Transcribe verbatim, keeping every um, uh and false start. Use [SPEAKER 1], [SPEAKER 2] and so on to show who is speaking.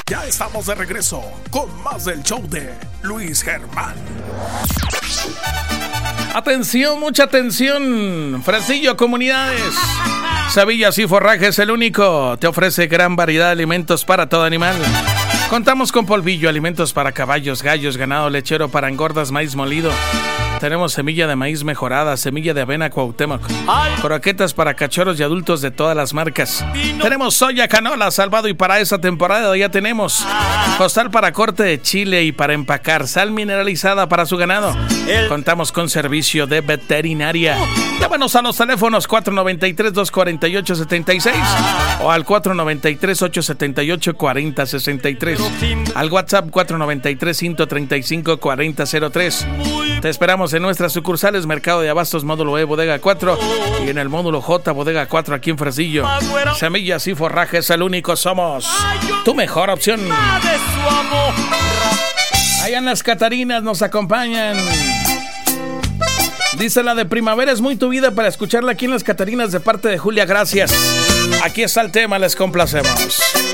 [SPEAKER 1] Ya estamos de regreso con más del show de Luis Germán.
[SPEAKER 2] Atención, mucha atención. Fresillo Comunidades. Sabillas y Forrajes, el único. Te ofrece gran variedad de alimentos para todo animal. Contamos con polvillo, alimentos para caballos, gallos, ganado lechero, para engordas, maíz molido. Tenemos semilla de maíz mejorada, semilla de avena Cuauhtémoc, croquetas para cachorros y adultos de todas las marcas. Tenemos soya, canola, salvado, y para esa temporada ya tenemos costal para corte de chile y para empacar, sal mineralizada para su ganado. Contamos con servicio de veterinaria. Llámanos a los teléfonos cuatro noventa y tres, dos cuarenta y ocho, setenta y seis o al cuatro noventa y tres, ocho setenta y ocho, cuarenta sesenta y tres. Al WhatsApp cuatro noventa y tres, ciento treinta y cinco, cuarenta cero tres. Te esperamos en nuestras sucursales Mercado de Abastos Módulo E, Bodega cuatro, y en el Módulo J, Bodega cuatro, aquí en Fresillo. Semillas y Forrajes, el único. Somos tu mejor opción. Allá en las Catarinas nos acompañan. Dice: la de primavera es muy tu vida, para escucharla aquí en las Catarinas de parte de Julia. Gracias. Aquí está el tema, les complacemos.